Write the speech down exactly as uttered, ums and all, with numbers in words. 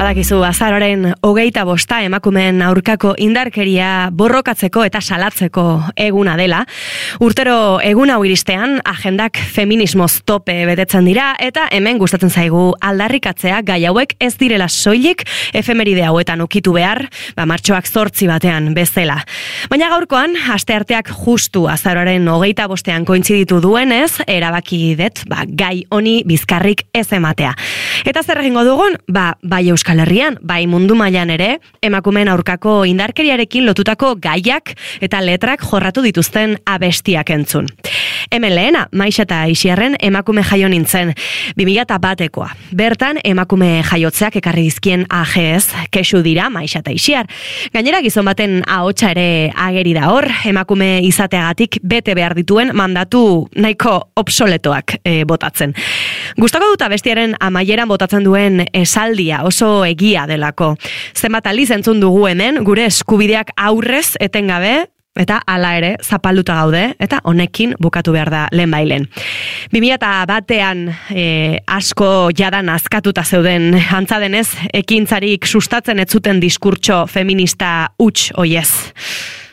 Badakizu, azaroaren hogeita bosta emakumeen aurkako indarkeria borrokatzeko eta salatzeko eguna dela. Urtero egun hau iristean, agendak feminismoz tope betetzen dira, eta hemen gustatzen zaigu aldarrikatzea gai hauek ez direla soilik efemeride hauetan ukitu behar, ba, martxoak zortzi batean bezala. Baina gaurkoan, astearteak justu azaroaren hogeita bostean kointziditu duenez, erabaki dut, ba, gai honi bizkarrik ez ematea. Eta zer egingo dugun? Ba, bai Euskal Herrian, bai mundu mailan ere, emakumeen aurkako indarkeriarekin lotutako gaiak eta letrak jorratu dituzten abestiak entzun. Hemen lehena, Maixa eta Ixiarren emakume jaio nintzen, bi mila batekoa. Bertan, emakume jaiotzeak ekarri dizkien A G ez, kexu dira Maixa eta Ixiar. Gainera gizon baten ahotsa ere ageri da hor, emakume izateagatik bete behar dituen mandatu nahiko obsoletoak e, botatzen. Gustako dut abestiaren amaieran botatzen duen esaldia oso egia delako. Zenbat aldiz entzun dugu hemen, gure eskubideak aurrez etengabe, eta hala ere zapalduta gaude, eta honekin bukatu behar da lehenbailen. bi mila batean e, asko jadan azkatuta zeuden, antza denez, ekintzarik sustatzen ez zuten diskurtso feminista huts oiez.